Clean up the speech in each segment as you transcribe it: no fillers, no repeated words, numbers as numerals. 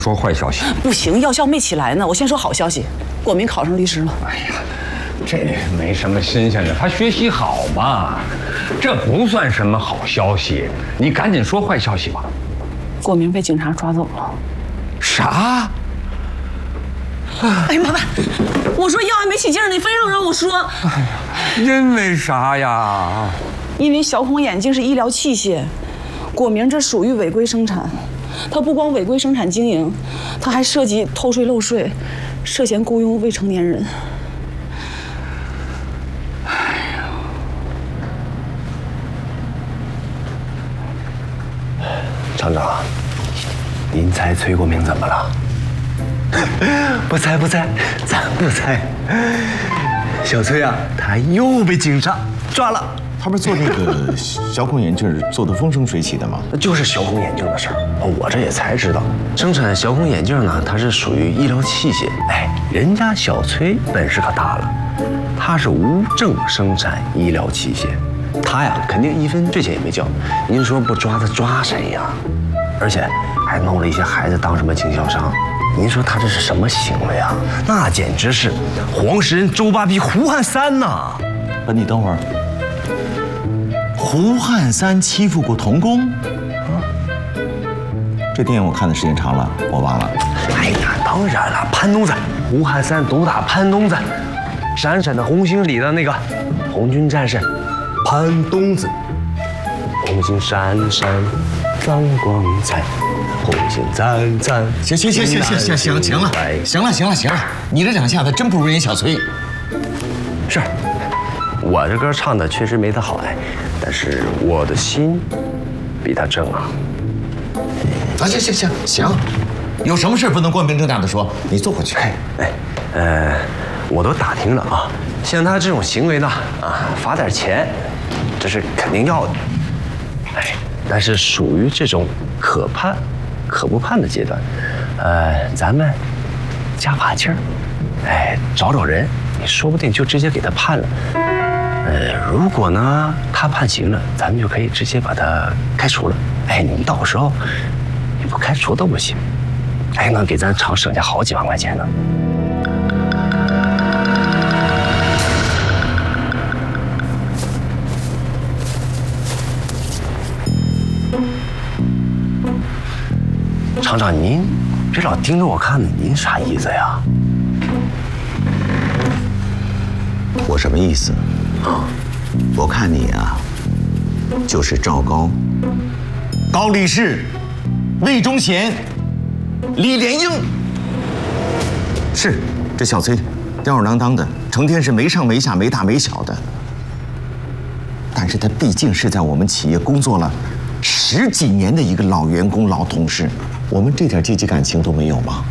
说坏消息。 不行，药效没起来呢。我先说好消息，郭明考上律师了。 哎呀，这没什么新鲜的，他学习好嘛，这不算什么好消息。你赶紧说坏消息吧。 郭明被警察抓走了。 啥？ 哎呀妈妈，我说药还没起劲儿呢，你非让我说。 哎呀，因为啥呀？ 因为小孔眼镜是医疗器械，郭明这属于违规生产。他不光违规生产经营，他还涉及偷税漏税，涉嫌雇佣未成年人。 哎呀， 厂长，您猜崔国明怎么了？不猜，咱不猜。小崔啊，他又被警察抓了。 他不是做这个小孔眼镜做得风生水起的吗？ 就是小孔眼镜的事儿，我这也才知道，生产小孔眼镜呢，它是属于医疗器械。哎，人家小崔本事可大了，他是无证生产医疗器械，他呀肯定一分罪钱也没交。您说不抓他抓谁呀？而且还弄了一些孩子当什么经销商，您说他这是什么行为啊？那简直是黄石人周扒皮胡汉三呐！ 不，你等会儿。胡汉三欺负过童工？啊，这电影我看的时间长了，我忘了。 哎呀，当然了，潘东子，胡汉三毒打潘东子，闪闪的红星里的那个红军战士潘东子，红星闪闪放光彩，红星灿灿。 行了，你这两下子真不如人小崔。 是，我这歌唱的确实没他好哎，但是我的心比他正啊。 啊，行，有什么事不能光明正大的说？你坐回去。 我都打听了啊，像他这种行为呢，罚点钱，这是肯定要的。哎，但是属于这种可判可不判的阶段，咱们加把劲儿，找人，你说不定就直接给他判了。如果呢他判刑了，咱们就可以直接把他开除了。你到时候你不开除都不行，还能给咱厂省下好几万块钱呢。厂长，您别老盯着我看呢，您啥意思呀？ 我什么意思？我看你啊，就是赵高、高力士、魏忠贤、李莲英。是，这小崔吊儿郎当的，成天是没上没下、没大没小的。但是他毕竟是在我们企业工作了10几年的一个老员工、老同事，我们这点阶级感情都没有吗？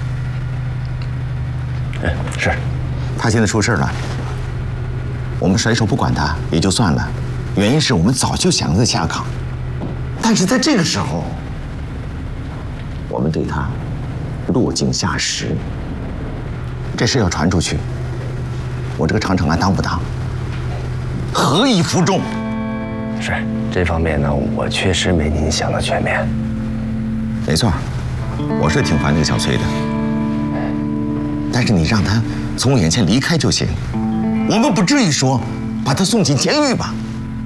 是。 他现在出事了，我们甩手不管他也就算了，原因是我们早就想让他下岗，但是在这个时候，我们对他落井下石，这事要传出去，我这个厂长还当不当？何以服众？ 是这方面呢，我确实没您想的全面。 没错，我是挺烦这个小崔的，但是你让他从我眼前离开就行，我们不至于说把他送进监狱吧。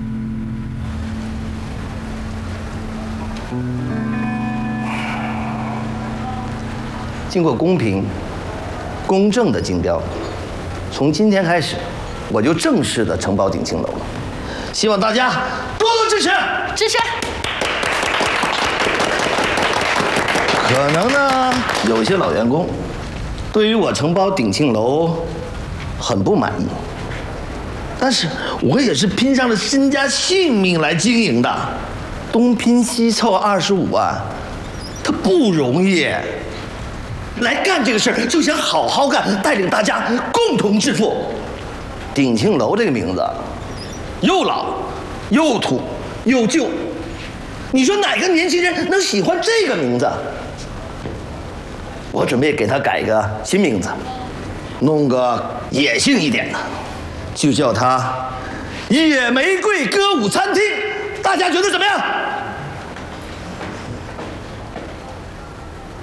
经过公平、公正的竞标，从今天开始，我就正式的承包鼎庆楼了。希望大家多多支持， 支持。 可能呢，有一些老员工对于我承包鼎庆楼很不满意，但是我也是拼上了身家性命来经营的，东拼西凑25万，它不容易。来干这个事儿就想好好干，带领大家共同致富。鼎庆楼这个名字，又老又土又旧，你说哪个年轻人能喜欢这个名字？我准备给它改一个新名字，弄个野性一点的，就叫它野玫瑰歌舞餐厅。大家觉得怎么样？